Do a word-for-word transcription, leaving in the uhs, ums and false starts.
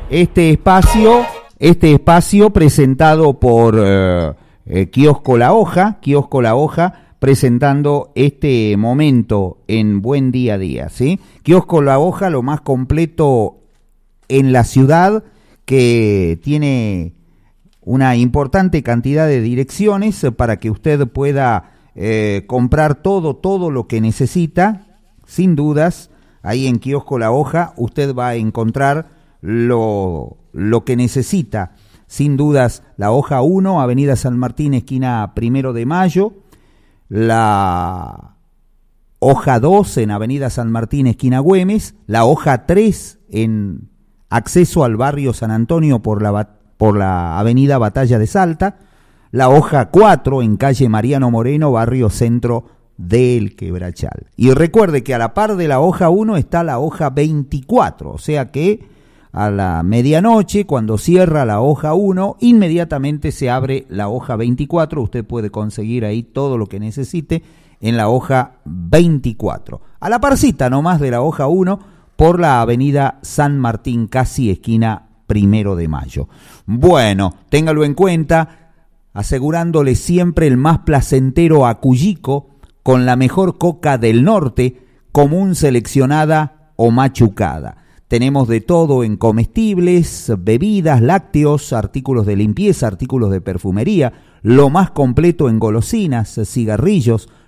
este espacio, este espacio presentado por eh, eh, Kiosco La Hoja, Kiosco La Hoja, presentando este momento en Buen Día a Día, ¿sí? Kiosco La Hoja, lo más completo en la ciudad, que tiene una importante cantidad de direcciones para que usted pueda eh, comprar todo, todo lo que necesita, sin dudas. Ahí en Kiosco La Hoja usted va a encontrar lo, lo que necesita, sin dudas. La Hoja uno, Avenida San Martín, esquina Primero de Mayo. La Hoja dos en Avenida San Martín, esquina Güemes. La Hoja tres en acceso al barrio San Antonio por la, por la Avenida Batalla de Salta. La Hoja cuatro en calle Mariano Moreno, barrio Centro del Quebrachal. Y recuerde que a la par de la Hoja uno está la Hoja veinticuatro, o sea que a la medianoche, cuando cierra la Hoja uno, inmediatamente se abre la Hoja veinticuatro. Usted puede conseguir ahí todo lo que necesite en la Hoja veinticuatro. A la parcita nomás de la Hoja uno, por la Avenida San Martín, casi esquina Primero de Mayo. Bueno, téngalo en cuenta, asegurándole siempre el más placentero acullico con la mejor coca del norte, común seleccionada o machucada. Tenemos de todo en comestibles, bebidas, lácteos, artículos de limpieza, artículos de perfumería, lo más completo en golosinas, cigarrillos,